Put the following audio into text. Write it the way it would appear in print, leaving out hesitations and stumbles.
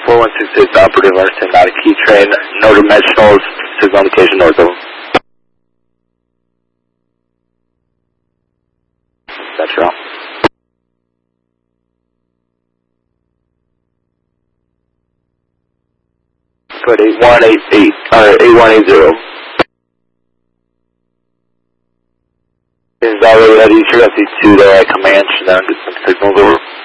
4166 operative, understand not a key train, no dimensionals, signal indication north of. That's wrong. Put 8180. Is already at East to the command, and then get some signals over.